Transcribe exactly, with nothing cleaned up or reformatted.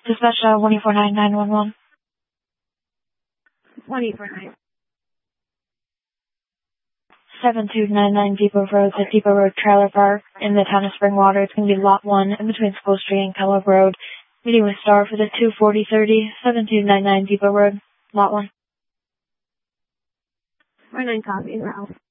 Dispatch uh, one eight four nine nine one one. one eight four nine. seven two nine nine Depot Road, the Depot Road Trailer Park in the town of Springwater. It's going to be lot one in between School Street and Kellogg Road. Meeting with Star for the two forty thirty, seven two nine nine Depot Road, lot one. four nine copy, Ralph.